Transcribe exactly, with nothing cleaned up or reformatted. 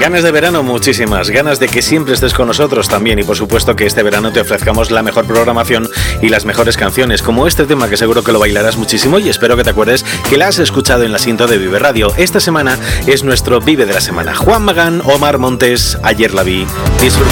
Ganas de verano muchísimas, ganas de que siempre estés con nosotros también y por supuesto que este verano te ofrezcamos la mejor programación y las mejores canciones, como este tema que seguro que lo bailarás muchísimo y espero que te acuerdes que la has escuchado en la cinta de Vive Radio. Esta semana es nuestro Vive de la semana. Juan Magán, Omar Montes, Ayer la vi. Disfruta.